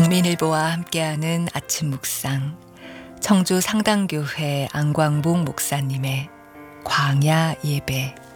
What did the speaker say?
국민일보와 함께하는 아침 묵상, 청주 상당교회 안광복 목사님의 광야 예배.